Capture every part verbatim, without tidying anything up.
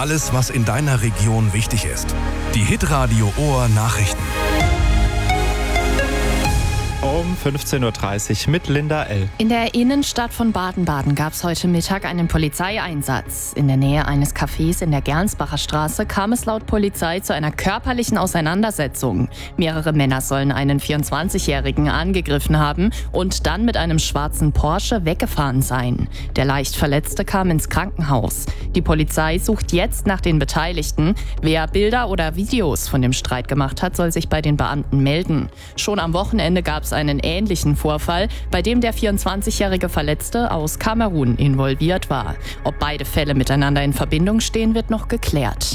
Alles, was in deiner Region wichtig ist. Die Hitradio Ohr Nachrichten. Um fünfzehn Uhr dreißig mit Linda L. In der Innenstadt von Baden-Baden gab es heute Mittag einen Polizeieinsatz. In der Nähe eines Cafés in der Gernsbacher Straße kam es laut Polizei zu einer körperlichen Auseinandersetzung. Mehrere Männer sollen einen vierundzwanzigjährigen angegriffen haben und dann mit einem schwarzen Porsche weggefahren sein. Der leicht Verletzte kam ins Krankenhaus. Die Polizei sucht jetzt nach den Beteiligten. Wer Bilder oder Videos von dem Streit gemacht hat, soll sich bei den Beamten melden. Schon am Wochenende gab es einen ähnlichen Vorfall, bei dem der vierundzwanzigjährige Verletzte aus Kamerun involviert war. Ob beide Fälle miteinander in Verbindung stehen, wird noch geklärt.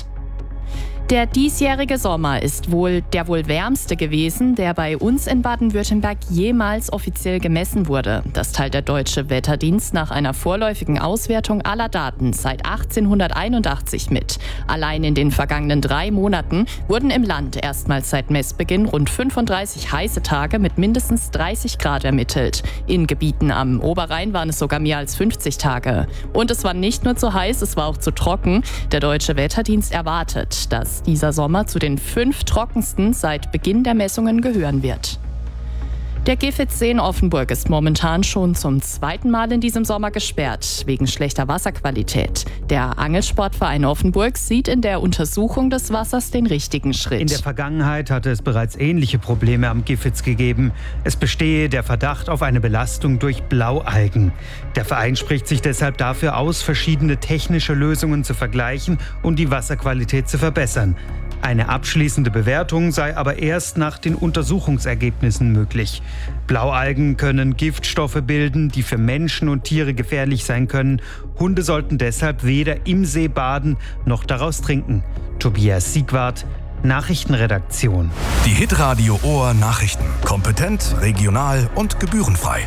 Der diesjährige Sommer ist wohl der wohl wärmste gewesen, der bei uns in Baden-Württemberg jemals offiziell gemessen wurde. Das teilt der Deutsche Wetterdienst nach einer vorläufigen Auswertung aller Daten seit achtzehnhunderteinundachtzig mit. Allein in den vergangenen drei Monaten wurden im Land erstmals seit Messbeginn rund fünfunddreißig heiße Tage mit mindestens dreißig Grad ermittelt. In Gebieten am Oberrhein waren es sogar mehr als fünfzig Tage. Und es war nicht nur zu heiß, es war auch zu trocken. Der Deutsche Wetterdienst erwartet, dass dieser Sommer zu den fünf trockensten seit Beginn der Messungen gehören wird. Der Giffitzsee in Offenburg ist momentan schon zum zweiten Mal in diesem Sommer gesperrt, wegen schlechter Wasserqualität. Der Angelsportverein Offenburg sieht in der Untersuchung des Wassers den richtigen Schritt. In der Vergangenheit hatte es bereits ähnliche Probleme am Giffitz gegeben. Es bestehe der Verdacht auf eine Belastung durch Blaualgen. Der Verein spricht sich deshalb dafür aus, verschiedene technische Lösungen zu vergleichen und die Wasserqualität zu verbessern. Eine abschließende Bewertung sei aber erst nach den Untersuchungsergebnissen möglich. Blaualgen können Giftstoffe bilden, die für Menschen und Tiere gefährlich sein können. Hunde sollten deshalb weder im See baden noch daraus trinken. Tobias Siegwart, Nachrichtenredaktion. Die Hitradio Ohr Nachrichten. Kompetent, regional und gebührenfrei.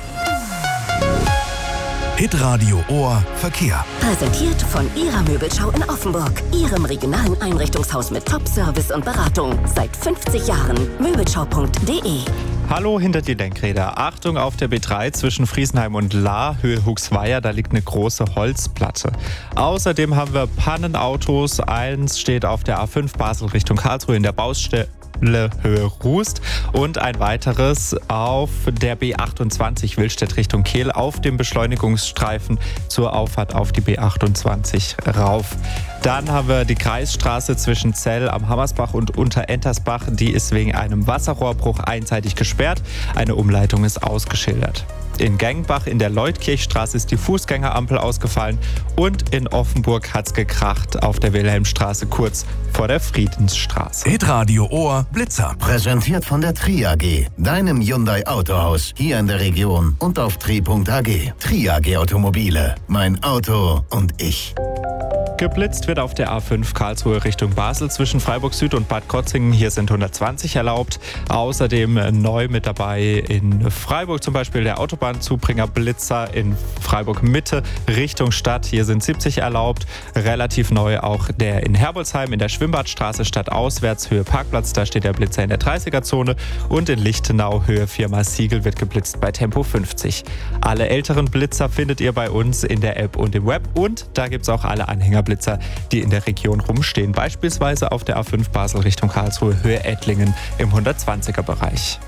Hitradio Ohr Verkehr. Präsentiert von Ihrer Möbelschau in Offenburg. Ihrem regionalen Einrichtungshaus mit Top-Service und Beratung. Seit fünfzig Jahren. Möbelschau punkt de. Hallo hinter die Lenkräder. Achtung auf der B drei zwischen Friesenheim und Lahr, Höhe Huxweier, da liegt eine große Holzplatte. Außerdem haben wir Pannenautos. Eins steht auf der A fünf Basel Richtung Karlsruhe in der Baustelle Höhe Rust und ein weiteres auf der B achtundzwanzig Willstedt Richtung Kehl auf dem Beschleunigungsstreifen zur Auffahrt auf die B achtundzwanzig rauf. Dann haben wir die Kreisstraße zwischen Zell am Hammersbach und Unterentersbach. Die ist wegen einem Wasserrohrbruch einseitig gesperrt. Eine Umleitung ist ausgeschildert. In Gengbach in der Leutkirchstraße ist die Fußgängerampel ausgefallen und in Offenburg hat's gekracht auf der Wilhelmstraße kurz vor der Friedensstraße. Hitradio Ohr Blitzer. Präsentiert von der Tri A G, deinem Hyundai Autohaus hier in der Region und auf tri punkt a g. Tri A G Automobile, mein Auto und ich. Geblitzt wird auf der A fünf Karlsruhe Richtung Basel zwischen Freiburg Süd und Bad Krotzingen. Hier sind hundertzwanzig erlaubt. Außerdem neu mit dabei in Freiburg zum Beispiel der Autobahnzubringer Blitzer in Freiburg Mitte Richtung Stadt. Hier sind siebzig erlaubt. Relativ neu auch der in Herbolzheim in der Schwimmbadstraße stadtauswärts Höhe Parkplatz. Da steht der Blitzer in der dreißiger-Zone. Und in Lichtenau Höhe Firma Siegel wird geblitzt bei Tempo fünfzig. Alle älteren Blitzer findet ihr bei uns in der App und im Web. Und da gibt es auch alle Anhängerblitzer, die in der Region rumstehen. Beispielsweise auf der A fünf Basel Richtung Karlsruhe Höhe Ettlingen im hundertzwanziger Bereich.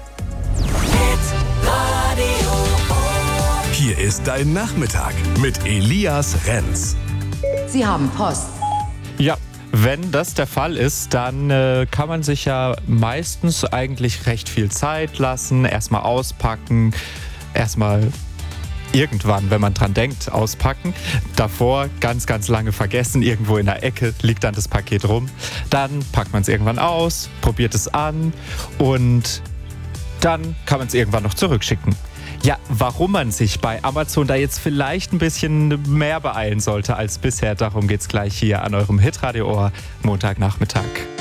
Hier ist dein Nachmittag mit Elias Renz. Sie haben Post. Ja. Wenn das der Fall ist, dann äh, kann man sich ja meistens eigentlich recht viel Zeit lassen, erstmal auspacken, erstmal irgendwann, wenn man dran denkt, auspacken. Davor ganz, ganz lange vergessen, irgendwo in der Ecke liegt dann das Paket rum. Dann packt man es irgendwann aus, probiert es an und dann kann man es irgendwann noch zurückschicken. Ja, warum man sich bei Amazon da jetzt vielleicht ein bisschen mehr beeilen sollte als bisher, darum geht's gleich hier an eurem Hitradio Ohr Montagnachmittag.